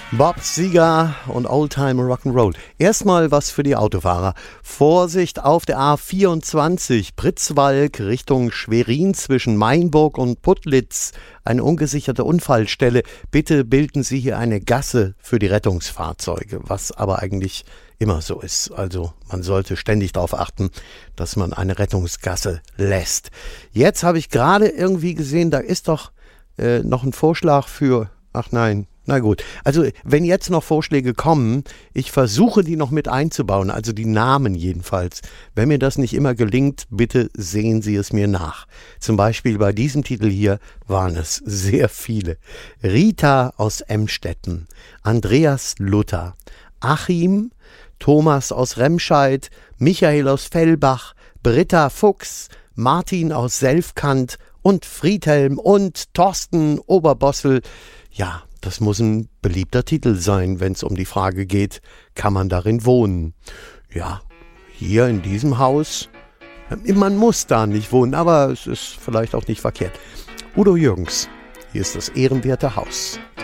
Bob Seger und Oldtime Rock'n'Roll. Erstmal was für die Autofahrer. Vorsicht auf der A24 Pritzwalk Richtung Schwerin zwischen Mainburg und Putlitz. Eine ungesicherte Unfallstelle. Bitte bilden Sie hier eine Gasse für die Rettungsfahrzeuge, was aber eigentlich immer so ist. Also man sollte ständig darauf achten, dass man eine Rettungsgasse lässt. Jetzt habe ich gerade irgendwie gesehen, da ist doch noch ein Vorschlag für... Ach nein. Na gut, also wenn jetzt noch Vorschläge kommen, ich versuche die noch mit einzubauen, also die Namen jedenfalls. Wenn mir das nicht immer gelingt, bitte sehen Sie es mir nach. Zum Beispiel bei diesem Titel hier waren es sehr viele. Rita aus Emstetten, Andreas Luther, Achim, Thomas aus Remscheid, Michael aus Fellbach, Britta Fuchs, Martin aus Selfkant und Friedhelm und Thorsten Oberbossel. Ja, das muss ein beliebter Titel sein, wenn es um die Frage geht, kann man darin wohnen? Ja, hier in diesem Haus, man muss da nicht wohnen, aber es ist vielleicht auch nicht verkehrt. Udo Jürgens, hier ist das ehrenwerte Haus.